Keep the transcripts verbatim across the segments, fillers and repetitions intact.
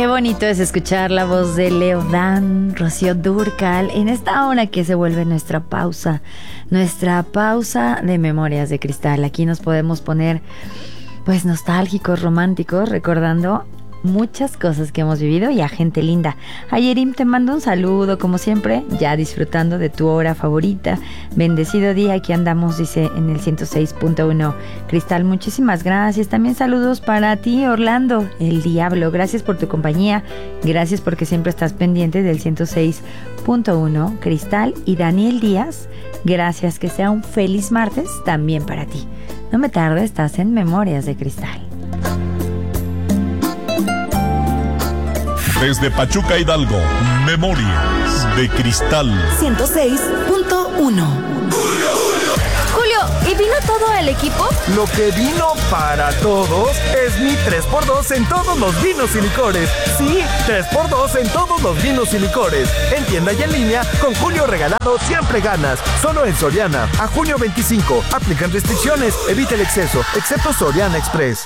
Qué bonito es escuchar la voz de Leodán, Rocío Dúrcal, en esta hora que se vuelve nuestra pausa, nuestra pausa de Memorias de Cristal. Aquí nos podemos poner pues nostálgicos, románticos, recordando muchas cosas que hemos vivido y a gente linda. Ayerim, te mando un saludo, como siempre, ya disfrutando de tu hora favorita. Bendecido día, aquí andamos, dice, en el ciento seis punto uno. Cristal, muchísimas gracias. También saludos para ti, Orlando, el Diablo. Gracias por tu compañía. Gracias porque siempre estás pendiente del ciento seis punto uno. Cristal y Daniel Díaz, gracias. Que sea un feliz martes también para ti. No me tardes, estás en Memorias de Cristal. Desde Pachuca, Hidalgo, Memorias de Cristal. ciento seis punto uno. Julio, ¿y vino todo el equipo? Lo que vino para todos es mi tres por dos en todos los vinos y licores. Sí, tres por dos en todos los vinos y licores. En tienda y en línea, con Julio regalado siempre ganas. Solo en Soriana. A junio veinticinco. Aplican restricciones. Evita el exceso, excepto Soriana Express.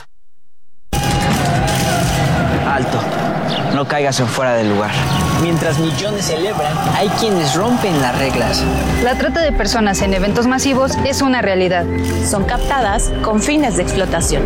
Alto. No caigas en fuera del lugar. Mientras millones celebran, hay quienes rompen las reglas. La trata de personas en eventos masivos es una realidad. Son captadas con fines de explotación.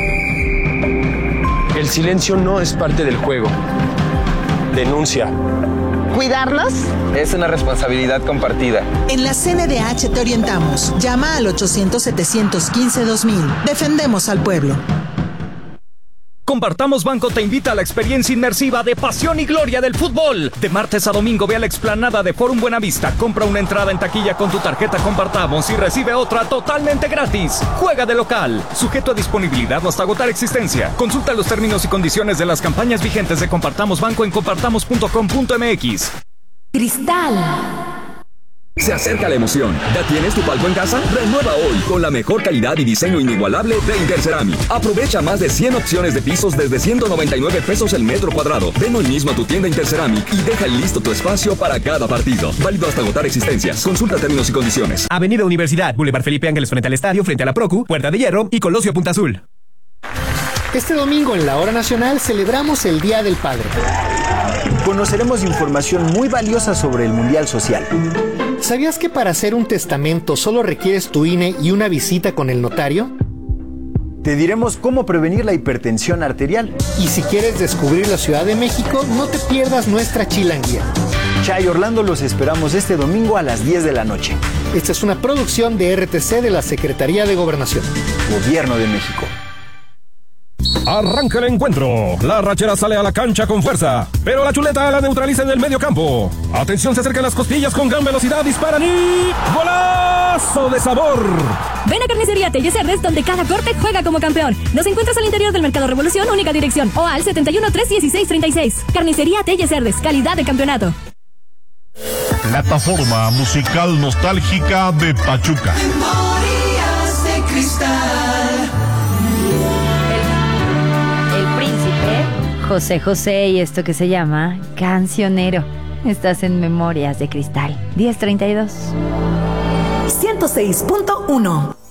El silencio no es parte del juego. Denuncia. ¿Cuidarlos? Es una responsabilidad compartida. En la C N D H te orientamos. Llama al ochocientos, setecientos quince, dos mil. Defendemos al pueblo. Compartamos Banco te invita a la experiencia inmersiva de pasión y gloria del fútbol. De martes a domingo ve a la explanada de Forum Buenavista, compra una entrada en taquilla con tu tarjeta Compartamos y recibe otra totalmente gratis. Juega de local, sujeto a disponibilidad o hasta agotar existencia. Consulta los términos y condiciones de las campañas vigentes de Compartamos Banco en compartamos punto com punto m x. Cristal. Se acerca la emoción. ¿Ya tienes tu palco en casa? Renueva hoy con la mejor calidad y diseño inigualable de Interceramic. Aprovecha más de cien opciones de pisos desde ciento noventa y nueve pesos el metro cuadrado. Ven hoy mismo a tu tienda Interceramic y deja listo tu espacio para cada partido. Válido hasta agotar existencias. Consulta términos y condiciones. Avenida Universidad, Boulevard Felipe Ángeles frente al estadio, frente a la Procu, Puerta de Hierro y Colosio Punta Azul. Este domingo en la Hora Nacional celebramos el Día del Padre. Conoceremos información muy valiosa sobre el Mundial Social. ¿Sabías que para hacer un testamento solo requieres tu I N E y una visita con el notario? Te diremos cómo prevenir la hipertensión arterial. Y si quieres descubrir la Ciudad de México, no te pierdas nuestra chilanguía. Chay Orlando, los esperamos este domingo a las diez de la noche. Esta es una producción de R T C de la Secretaría de Gobernación. Gobierno de México. Arranca el encuentro. La rachera sale a la cancha con fuerza, pero la chuleta la neutraliza en el medio campo. Atención, se acercan las costillas con gran velocidad, disparan y... ¡golazo de sabor! Ven a Carnicería Telles Cerdes, donde cada corte juega como campeón. Nos encuentras al interior del Mercado Revolución, única dirección, o al setenta y uno, tres dieciséis, treinta y seis. Carnicería Telles Cerdes, calidad de campeonato. Plataforma musical nostálgica de Pachuca. Memorias de Cristal. José José y esto que se llama Cancionero. Estás en Memorias de Cristal. diez treinta y dos. ciento seis punto uno.